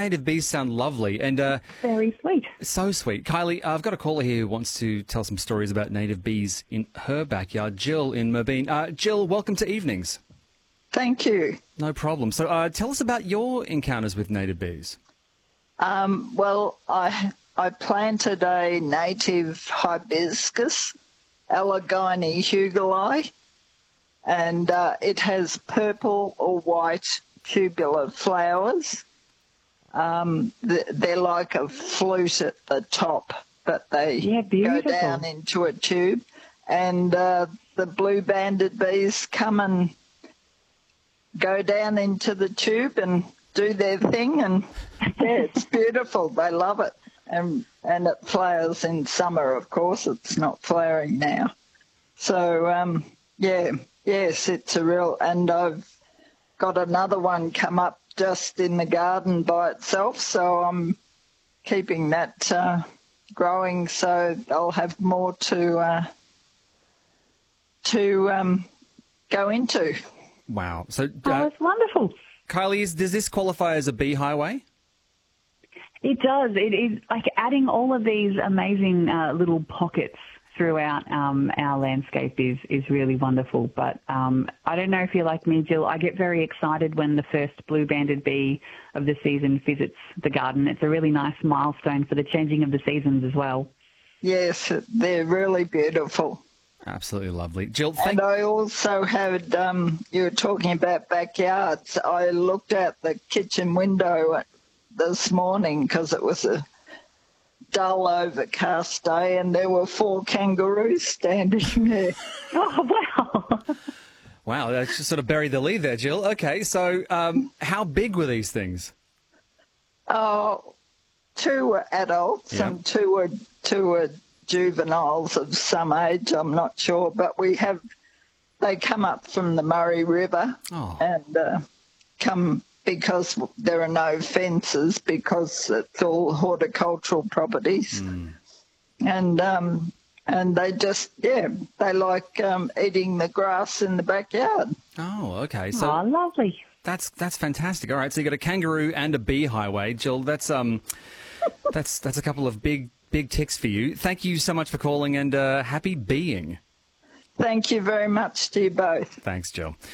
native bees sound lovely and Very sweet. so sweet. Kylie, I've got a caller here who wants to tell some stories about native bees in her backyard. Jill in Merbeen. Jill, welcome to Evenings. Thank you. No problem. So tell us about your encounters with native bees. Well, I planted a native hibiscus, Allegheny hugeli, and it has purple or white tubular flowers. They're like a flute at the top, but they go down into a tube. And the blue-banded bees come and go down into the tube and do their thing, and yeah, it's beautiful. They love it. And it flowers in summer, of course. It's not flowering now. So, yes, it's a real... And I've got another one come up just in the garden by itself, so I'm keeping that growing so I'll have more to go into. Wow. So, It's wonderful. Kylie, does this qualify as a bee highway? It does. It is like adding all of these amazing little pockets throughout our landscape is really wonderful. But I don't know if you're like me, Jill. I get very excited when the first blue-banded bee of the season visits the garden. It's a really nice milestone for the changing of the seasons as well. Yes, they're really beautiful. Absolutely lovely. Jill, And I also had, you were talking about backyards. I looked out the kitchen window this morning because it was a dull, overcast day, and there were 4 kangaroos standing there. Oh, wow. Wow, that's just sort of buried the lead there, Jill. Okay, so how big were these things? Oh, 2 were adults and 2 were juveniles of some age, I'm not sure, but they come up from the Murray River and come because there are no fences because it's all horticultural properties. And they just, they like eating the grass in the backyard. Oh, okay. So lovely. That's fantastic. All right, so you got a kangaroo and a bee highway, Jill. That's a couple of big ticks for you. Thank you so much for calling and happy being. Thank you very much to you both. Thanks, Jill.